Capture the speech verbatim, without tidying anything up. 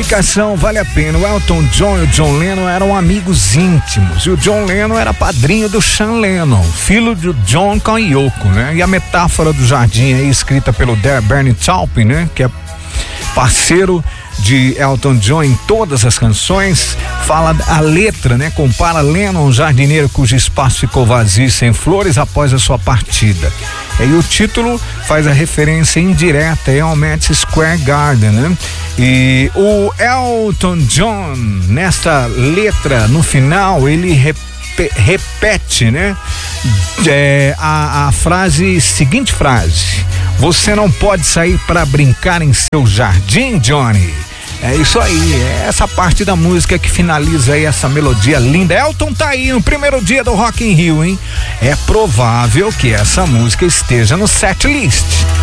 explicação vale a pena. O Elton John e o John Lennon eram amigos íntimos. E o John Lennon era padrinho do Sean Lennon, filho de John com Yoko, né? E a metáfora do jardim aí, escrita pelo Bernie Taupin, né? Que é parceiro de Elton John em todas as canções, fala a letra, né? Compara Lennon, um jardineiro cujo espaço ficou vazio e sem flores após a sua partida. E o título faz a referência indireta ao Madison Square Garden, né? E o Elton John, nesta letra, no final, ele repete, repete né? É, a, a frase, seguinte frase: você não pode sair para brincar em seu jardim, Johnny. É isso aí, é essa parte da música que finaliza aí essa melodia linda. Elton tá aí no primeiro dia do Rock in Rio, hein? É provável que essa música esteja no setlist.